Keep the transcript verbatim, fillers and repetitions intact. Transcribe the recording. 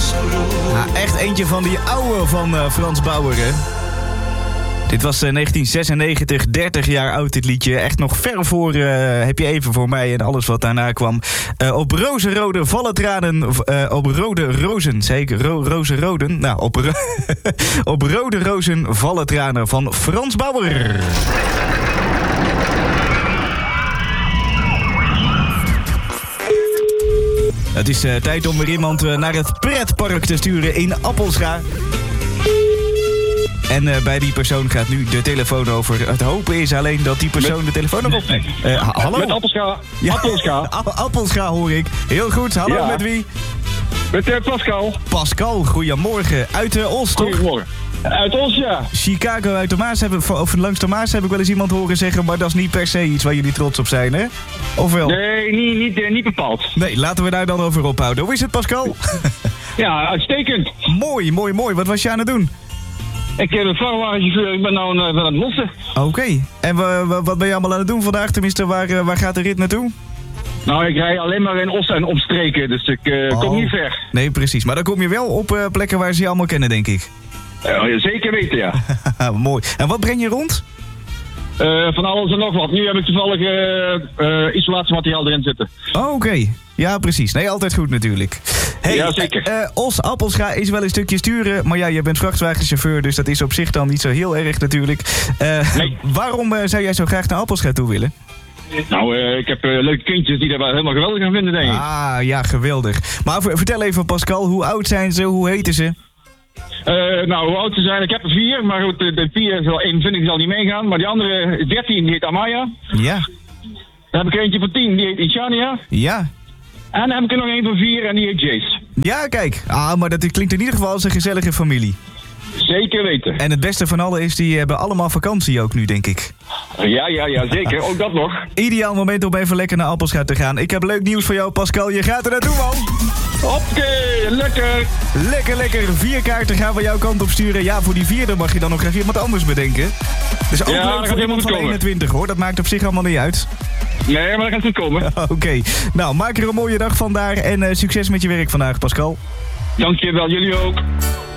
Ja, echt eentje van die oude van uh, Frans Bauer, hè? Dit was uh, negentien zesennegentig, dertig jaar oud dit liedje. Echt nog ver voor uh, Heb je even voor mij en alles wat daarna kwam. Uh, op rozenrode vallen tranen, uh, op rode rozen, zei ik, ro- rozenroden? Nou, op, ro- op rode rozen vallen tranen van Frans Bauer. Het is uh, tijd om weer iemand uh, naar het pretpark te sturen in Appelscha. En uh, bij die persoon gaat nu de telefoon over. Het hopen is alleen dat die persoon met... de telefoon nog opneemt. Uh, ha- hallo? Met Appelscha. Ja. Appelscha. A- Appelscha hoor ik. Heel goed. Hallo, ja. Met wie? Met uh, Pascal. Pascal, goedemorgen. Uit uh, Os, toch? Goedemorgen. Uit Os, ja. Chicago uit de Maas, hebben, of langs de Maas heb ik wel eens iemand horen zeggen... maar dat is niet per se iets waar jullie trots op zijn, hè? Of wel? Nee, niet, niet, uh, niet bepaald. Nee, laten we daar dan over ophouden. Hoe is het, Pascal? Ja, uitstekend. Mooi, mooi, mooi. Wat was je aan het doen? Ik ben een vrachtwagenchauffeur, ik ben nou uh, aan het lossen. Oké. Okay. En uh, wat ben je allemaal aan het doen vandaag? Tenminste, waar, uh, waar gaat de rit naartoe? Nou, ik rij alleen maar in Os en omstreken, dus ik uh, oh. kom niet ver. Nee, precies. Maar dan kom je wel op uh, plekken waar ze je allemaal kennen, denk ik. Uh, zeker weten, ja. Mooi. En wat breng je rond? Uh, van alles en nog wat. Nu heb ik toevallig uh, uh, isolatiemateriaal erin zitten. Oh, oké. Okay. Ja, precies. Nee, altijd goed natuurlijk. Hey, ja, zeker. Uh, Os Appelscha is wel een stukje sturen, maar ja, je bent vrachtwagenchauffeur, dus dat is op zich dan niet zo heel erg natuurlijk. Uh, nee. Waarom uh, zou jij zo graag naar Appelscha toe willen? Nou, uh, ik heb uh, leuke kindjes die dat wel helemaal geweldig gaan vinden, denk ik. Ah, ja, geweldig. Maar v- vertel even, Pascal, hoe oud zijn ze? Hoe heten ze? Uh, nou, hoe oud ze zijn? Ik heb er vier, maar goed, de, de vier zal eenentwintig zal niet meegaan. Maar die andere dertien, die heet Amaya. Ja. Dan heb ik er eentje van tien, die heet Ishania. Ja. En dan heb ik er nog een van vier en die heet Jace. Ja, kijk. Ah, maar dat klinkt in ieder geval als een gezellige familie. Zeker weten. En het beste van alle is, die hebben allemaal vakantie ook nu, denk ik. Ja, ja, ja, zeker. Ook dat nog. Ideaal moment om even lekker naar Appelscha te gaan. Ik heb leuk nieuws voor jou, Pascal. Je gaat er naartoe, man. Oké, lekker. Lekker, lekker. Vier kaarten gaan we jouw kant op sturen. Ja, voor die vierde mag je dan nog even iemand anders bedenken. Dus ook ja, leuk voor iemand van eenentwintig, hoor. Dat maakt op zich allemaal niet uit. Nee, maar dat gaat goed komen. Oké. Okay. Nou, maak er een mooie dag van daar. En uh, succes met je werk vandaag, Pascal. Dankjewel, jullie ook.